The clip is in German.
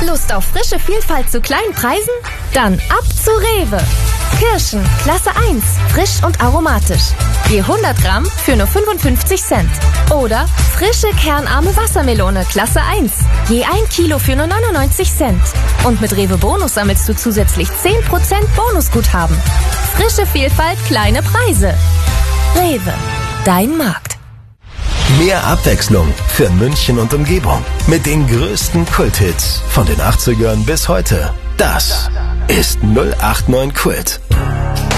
Lust auf frische Vielfalt zu kleinen Preisen? Dann ab zu Rewe. Kirschen, Klasse 1, frisch und aromatisch. Je 100 Gramm für nur 55 Cent. Oder frische kernarme Wassermelone, Klasse 1. Je 1 Kilo für nur 99 Cent. Und mit Rewe Bonus sammelst du zusätzlich 10% Bonusguthaben. Frische Vielfalt, kleine Preise. Rewe, dein Markt. Mehr Abwechslung für München und Umgebung. Mit den größten Kulthits von den 80ern bis heute. Das ist 089 Kult.